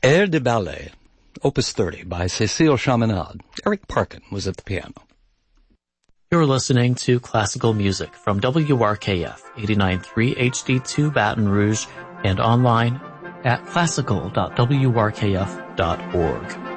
Air de Ballet, Opus 30 by Cécile Chaminade. Eric Parkin was at the piano. You're listening to classical music from WRKF 89.3 HD2 Baton Rouge and online at classical.wrkf.org.